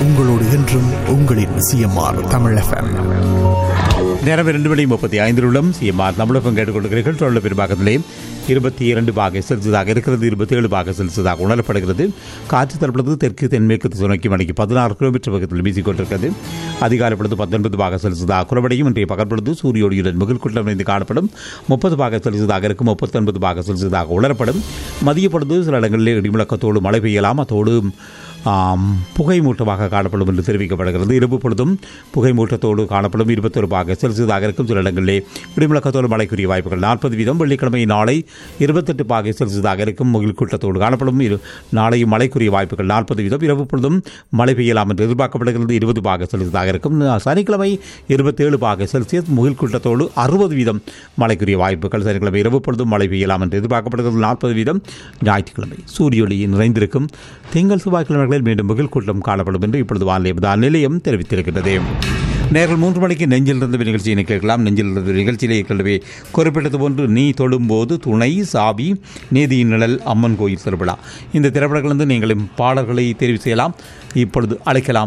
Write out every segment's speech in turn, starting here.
உங்களோடு என்றும் உங்களின் சிஎம்ஆர் தமிழ் FM. நேரம் 2:35 சிஎம்ஆர் தமிழ் FM கேட்டுக்கொண்டிருக்கிறீர்கள். சொல்ல பெரும்பாகத்திலே 22 பாகை செல்சியஸாக இருக்கிறது. 27 பாகை செல்சியஸாக உணரப்படுகிறது. காற்று தரப்படுவது தெற்கு தென்மேற்கு திசை நோக்கி மணிக்கு 16 கிலோமீட்டர் வேகத்தில் வீசிக்கொண்டிருக்கிறது. அதிகாலை பொழுது 19 பாகை செல்சியஸாக குறைவடையும். இன்றைய பகல் பொழுது சூரிய ஒளியுடன் முகில்கூட்டம் இணைந்து காணப்படும். 30 பாகை செல்சியஸாக இருக்கும். 39 பாகை செல்சியஸாக உணரப்படும். மதிய பொழுது சில இடங்களில் இடிமுழக்கத்தோடு மழை பெய்யலாம். அதோடு புகை மூட்டமாக காணப்படும் என்று தெரிவிக்கப்படுகிறது. இரவு பொழுதும் புகை மூட்டத்தோடு காணப்படும். 21 பாகை செல்சியஸாக இருக்கும். சில இடங்களிலே இடிமுழக்கத்தோடு மழைக்குரிய வாய்ப்புகள் 40%. வெள்ளிக்கிழமை நாளை 28 பாகை செல்சியஸாக இருக்கும். முகில் கூட்டத்தோடு காணப்படும். நாளையும் மழைக்குரிய வாய்ப்புகள் 40%. இரவு பொழுதும் மழை பெய்யலாம் என்று எதிர்பார்க்கப்படுகிறது. 20 பாகை செல்சியஸாக இருக்கும். சனிக்கிழமை 27 பாகை செல்சியஸ் முகில் கூட்டத்தோடு 60% மழைக்குரிய வாய்ப்புகள். சனிக்கிழமை இரவு பொழுதும் மழை பெய்யலாம் என்று எதிர்பார்க்கப்படுகிறது. 40%. ஞாயிற்றுக்கிழமை சூரிய ஒளி நிறைந்திருக்கும். திங்கள் செவ்வாய்க்கிழமைகளில் மீண்டும் முகில் கூட்டம் காணப்படும் என்று இப்பொழுது வானிலை நிலையம் தெரிவித்திருக்கிறது. நேர்கள் 3 மணிக்கு நெஞ்சில் இருந்து நிகழ்ச்சியை கேட்கலாம். நெஞ்சில் இருந்து நிகழ்ச்சியிலே ஏற்கனவே குறிப்பிட்டது போன்று நீ தொழும்போது துணை சாவி நீதியின் நிழல் அம்மன் கோயில் திருவிழா இந்த திரைப்படங்களிலிருந்து நீங்களும் பாடல்களை தெரிவு செய்யலாம். இப்பொழுது அழைக்கலாம்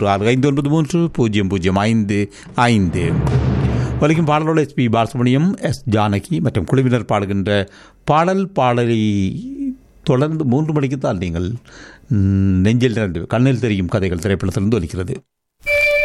41650055. வலிக்கும் பாடலோடு SP பாலசுப்ரமணியம், S ஜானகி மற்றும் குழுவினர் பாடுகின்ற பாடலை தொடர்ந்து 3 மணிக்கு தான் நீங்கள் நெஞ்சில் கண்ணில் தெரியும் கதைகள் திரைப்படத்திலிருந்து ஒலிக்கிறது.